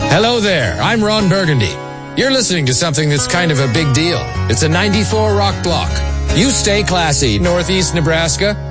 Hello there, I'm Ron Burgundy. You're listening to something that's kind of a big deal. It's a 94 rock block. You stay classy, Northeast Nebraska.